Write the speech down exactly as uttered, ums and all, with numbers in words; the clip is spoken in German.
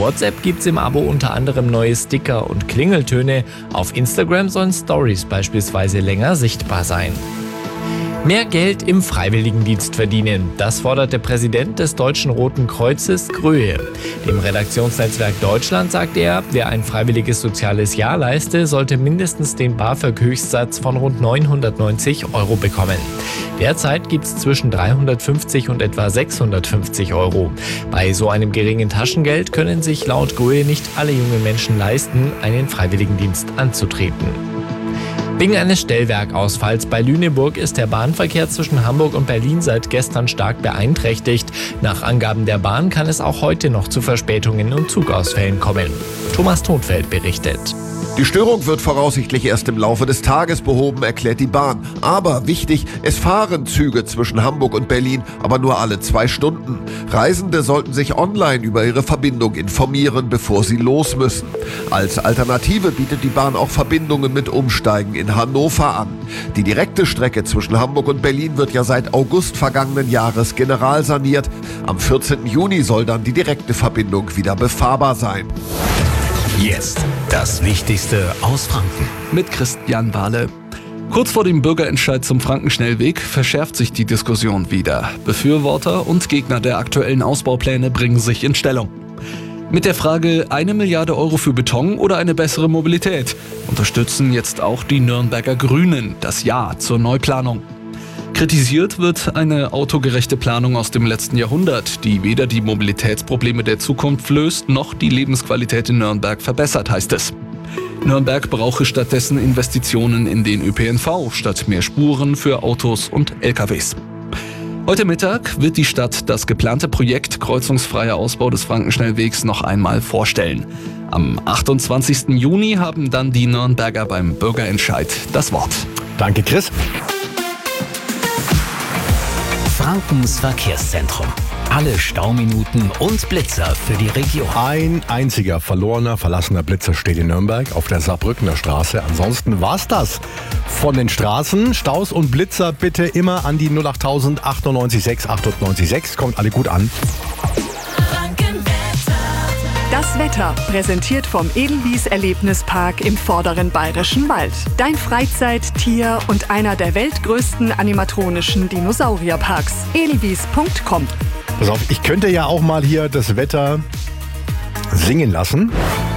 WhatsApp gibt's im Abo unter anderem neue Sticker und Klingeltöne. Auf Instagram sollen Stories beispielsweise länger sichtbar sein. Mehr Geld im Freiwilligendienst verdienen, das fordert der Präsident des Deutschen Roten Kreuzes, Gröhe. Dem Redaktionsnetzwerk Deutschland sagt er, wer ein freiwilliges soziales Jahr leiste, sollte mindestens den BAföG-Höchstsatz von rund neunhundertneunzig Euro bekommen. Derzeit gibt es zwischen dreihundertfünfzig und etwa sechshundertfünfzig Euro. Bei so einem geringen Taschengeld können sich laut Gröhe nicht alle junge Menschen leisten, einen Freiwilligendienst anzutreten. Wegen eines Stellwerkausfalls bei Lüneburg ist der Bahnverkehr zwischen Hamburg und Berlin seit gestern stark beeinträchtigt. Nach Angaben der Bahn kann es auch heute noch zu Verspätungen und Zugausfällen kommen. Thomas Tonfeld berichtet. Die Störung wird voraussichtlich erst im Laufe des Tages behoben, erklärt die Bahn. Aber wichtig, es fahren Züge zwischen Hamburg und Berlin, aber nur alle zwei Stunden. Reisende sollten sich online über ihre Verbindung informieren, bevor sie los müssen. Als Alternative bietet die Bahn auch Verbindungen mit Umsteigen in Hannover an. Die direkte Strecke zwischen Hamburg und Berlin wird ja seit August vergangenen Jahres generalsaniert. Am vierzehnten Juni soll dann die direkte Verbindung wieder befahrbar sein. Jetzt das Wichtigste aus Franken. Mit Christian Wahle. Kurz vor dem Bürgerentscheid zum Frankenschnellweg verschärft sich die Diskussion wieder. Befürworter und Gegner der aktuellen Ausbaupläne bringen sich in Stellung. Mit der Frage, eine Milliarde Euro für Beton oder eine bessere Mobilität, unterstützen jetzt auch die Nürnberger Grünen das Ja zur Neuplanung. Kritisiert wird eine autogerechte Planung aus dem letzten Jahrhundert, die weder die Mobilitätsprobleme der Zukunft löst, noch die Lebensqualität in Nürnberg verbessert, heißt es. Nürnberg brauche stattdessen Investitionen in den Ö P N V statt mehr Spuren für Autos und L K Ws. Heute Mittag wird die Stadt das geplante Projekt kreuzungsfreier Ausbau des Frankenschnellwegs noch einmal vorstellen. Am achtundzwanzigsten Juni haben dann die Nürnberger beim Bürgerentscheid das Wort. Danke, Chris. Frankens Verkehrszentrum. Alle Stauminuten und Blitzer für die Region. Ein einziger verlorener, verlassener Blitzer steht in Nürnberg auf der Saarbrückener Straße. Ansonsten war's das von den Straßen. Staus und Blitzer bitte immer an die null acht tausend achtundneunzig sechs achtundneunzig sechs. Kommt alle gut an. Das Wetter, präsentiert vom Edelwies Erlebnispark im vorderen Bayerischen Wald. Dein Freizeit-, Tier- und einer der weltgrößten animatronischen Dinosaurierparks. edelwies punkt com. Pass auf, ich könnte ja auch mal hier das Wetter singen lassen.